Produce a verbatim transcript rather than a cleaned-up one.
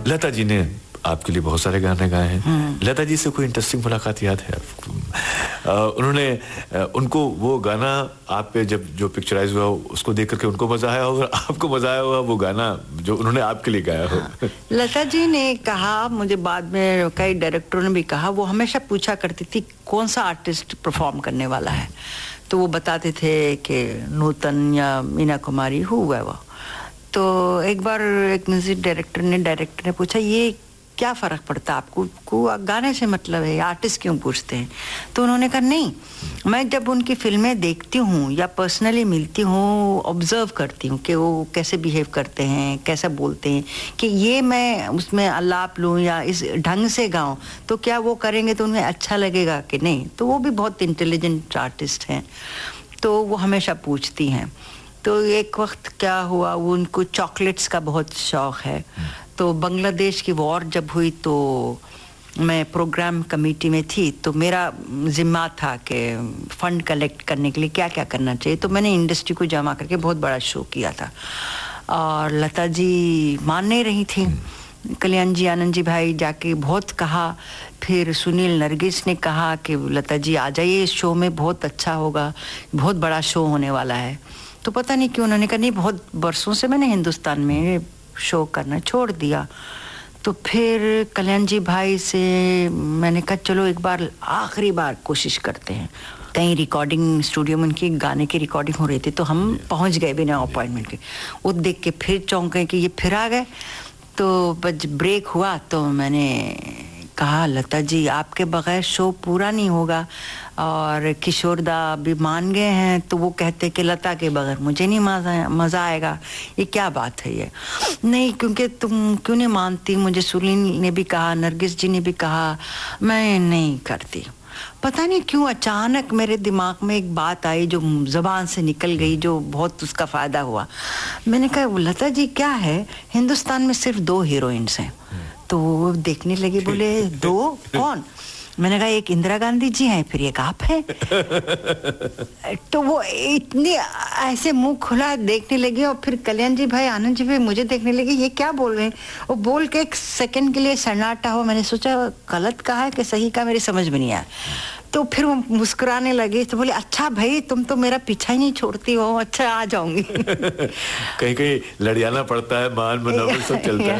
लता जी ने आपके लिए बहुत सारे गाने गाए हैं। लता जी से कोई इंटरेस्टिंग मुलाकात याद है आपको? uh, उन्होंने uh, उनको वो गाना आप पे जब जो पिक्चराइज हुआ उसको देख करके उनको मजा आया और आपको मजा आया हुआ वो गाना जो उन्होंने आपके लिए गाया हो? हाँ। लता जी ने कहा, मुझे बाद में कई डायरेक्टरों ने भी कहा, वो हमेशा पूछा करती थी कौन सा आर्टिस्ट परफॉर्म करने वाला है, तो वो बताते थे कि नूतन या मीना कुमारी हुआ वो। तो एक बार एक म्यूजिक डायरेक्टर ने डायरेक्टर ने पूछा ये क्या फ़र्क पड़ता आपको, को गाने से मतलब है, आर्टिस्ट क्यों पूछते हैं? तो उन्होंने कहा नहीं, मैं जब उनकी फिल्में देखती हूँ या पर्सनली मिलती हूँ, ऑब्जर्व करती हूँ कि वो कैसे बिहेव करते हैं, कैसे बोलते हैं, कि ये मैं उसमें अल्लाप लूँ या इस ढंग से गाऊँ तो क्या वो करेंगे तो उन्हें अच्छा लगेगा कि नहीं। तो वो भी बहुत इंटेलिजेंट आर्टिस्ट हैं, तो वो हमेशा पूछती हैं। तो एक वक्त क्या हुआ, वो उनको चॉकलेट्स का बहुत शौक़ है, तो बांग्लादेश की वॉर जब हुई तो मैं प्रोग्राम कमेटी में थी, तो मेरा जिम्मा था कि फ़ंड कलेक्ट करने के लिए क्या क्या करना चाहिए। तो मैंने इंडस्ट्री को जमा करके बहुत बड़ा शो किया था और लता जी मान नहीं रही थी। कल्याण जी, आनंद जी भाई जाके बहुत कहा, फिर सुनील नरगिस ने कहा कि लता जी आ जाइए इस शो में, बहुत अच्छा होगा, बहुत बड़ा शो होने वाला है। तो पता नहीं क्यों उन्होंने कहा नहीं, बहुत बरसों से मैंने हिंदुस्तान में शो करना छोड़ दिया। तो फिर कल्याण जी भाई से मैंने कहा चलो एक बार आखिरी बार कोशिश करते हैं। कहीं रिकॉर्डिंग स्टूडियो में उनकी गाने की रिकॉर्डिंग हो रही थी, तो हम पहुंच गए बिना अपॉइंटमेंट के। वो देख के फिर चौंक गए कि ये फिर आ गए। तो बस ब्रेक हुआ तो मैंने कहा लता जी आपके बगैर शो पूरा नहीं होगा, और किशोर दा भी मान गए हैं, तो वो कहते कि लता के बगैर मुझे नहीं मज़ा मज़ा आएगा। ये क्या बात है ये? नहीं, क्योंकि तुम क्यों नहीं मानती? मुझे सुनील ने भी कहा, नरगिस जी ने भी कहा, मैं नहीं करती। पता नहीं क्यों अचानक मेरे दिमाग में एक बात आई जो ज़बान से निकल गई, जो बहुत उसका फ़ायदा हुआ। मैंने कहा लता जी क्या है, हिंदुस्तान में सिर्फ दो हीरोइंस हैं। तो वो देखने लगे, बोले दो कौन? मैंने कहा एक इंदिरा गांधी जी हैं, फिर एक आप हैं। तो वो इतनी ऐसे मुंह खुला देखने लगे, और फिर कल्याण जी भाई, आनंद जी भाई मुझे देखने लगे, ये क्या बोल रहे हैं? वो बोल के एक सेकंड के लिए सन्नाटा हो। मैंने सोचा गलत कहा है कि सही कहा, मेरी समझ में नहीं आया। तो फिर वो मुस्कुराने लगे, तो बोले अच्छा भाई तुम तो मेरा पीछा ही नहीं छोड़ती हो, अच्छा आ जाऊंगी। कहीं कहीं लड़ियाना पड़ता है, मान मनावट सब चलता है।